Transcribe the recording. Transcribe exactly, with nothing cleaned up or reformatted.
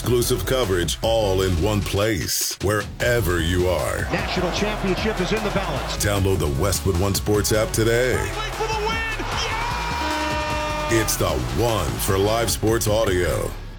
exclusive coverage all in one place, wherever you are. National championship is in the balance. Download the Westwood One Sports app today. For the win! Yeah! It's the one for live sports audio.